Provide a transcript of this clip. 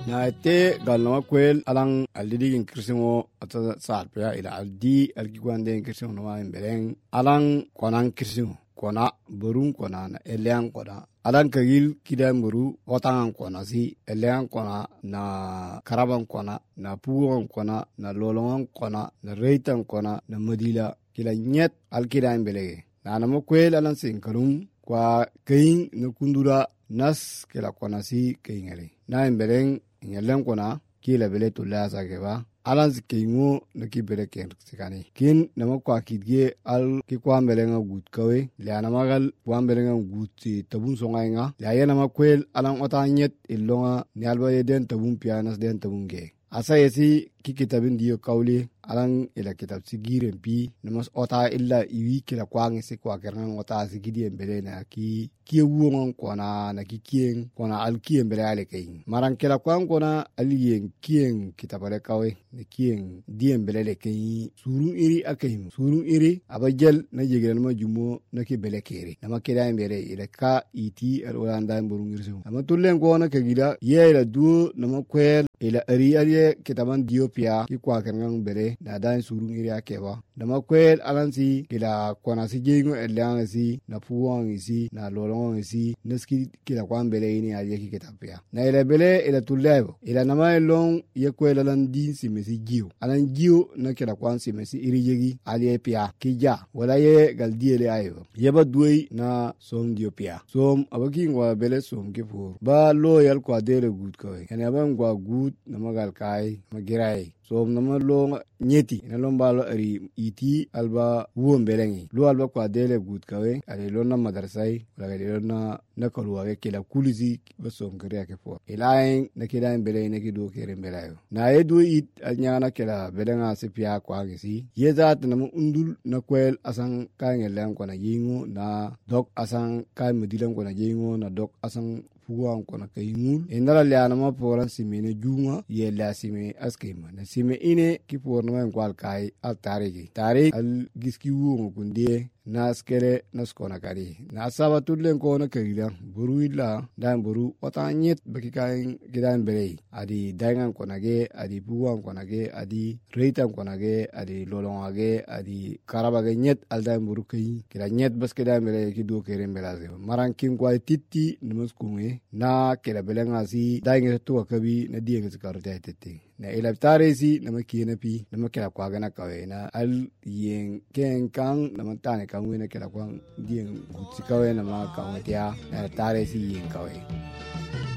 na te galno kwel alang alidi in krisimo ata sarpya ila aldi alkikwande in krisimo no wa imbeleng alang konang krisimo kona burung kona na eliang kona alang kagil kidan buru otangan kona si eliang kona na karaban kona na puwan kona na lolongan kona na reitan kona na madila kila nyet alkidan belege na namo kwel alang sin karum kwa kain na kundura nas kila kona si kaingere na imbeleng nyelen kona kila bele tulasa keba alan zikingo na ki bele ken sikani kin nama kwa kidge al ki kwa melenga gut kawe le anamagal kwa melenga gut tabun songa la yana makwel alan otanyet illonga ni alba yeden tabun pianas den tabun ge asa yesi ki kitabin diyo kawli alan ila kitab sigiren pi namas ota illa iwi kila kwa ngisi kwa keran ota sigidien bele na ki wuongon kona na ki kien kona al kien bele ale kain maran kila kwa kona alien kien kitabale kawe ne kien dien bele le kain surun iri akaim surun iri abajel na jegel ma jumo na ki bele kere nama kida bele ila ka iti al olanda burun irsu ama tullen kona kagida ye ila du nama kwel ila ari ariye kitaban diopia ki kwa keran bele na dan surun iri akeba nama kwel alansi kila kona si jengo elang si na puwang isi na lolong isi naski kila kwa bele ini aliye ki kitapia na ila bele ila tulebo ila nama elong ye kwel alan din si mesi jiu alan jiu na kila kwa si mesi iri jegi aliye pia kija wala ye galdiye le ayo yeba duwe na som diopia som abaki ngwa bele som kifur ba loyal kwa dele good koy kana ba ngwa good na magal kai magirai som nama lo nyeti na lombalo ari iti alba wuon belengi lo alba kwa dele good kawe ale lo na madrasai wala ale lo na kalwa ke kila kulizi basom kare ke fo ilain na kila bele ne ki do kere belayo na edu it anyana kila belenga se pia kwa ngisi yezat na undul na kwel asan ka ngelen ko na yingo na dok asan ka mudilan ko na yingo na dok asan fuwan kona kayimul indara liana ma poran simene junga ye la sime askema na sime ine ki porno en kwal kai al tarigi tari al giski wungo kundie na skele na skona kari na saba tudlen kona kagida buru illa dan buru otanyet baki kai gidan bere adi dangan kona ge adi fuwan kona ge adi reitan kona ge adi lolonga ge adi karaba ge nyet al dan buru kai kira nyet bas gidan bere ki do kere mbelaze maran kim kwai titti numus kunge na kila belenga si dainga tuwa kabi na dienge sikarta tete na ila taresi na makina pi na makila kwa gana kawe na al yen ken kan na mantane kan wena kila kwa dien gutsi kawe na ma kawe tia na taresi yen kawe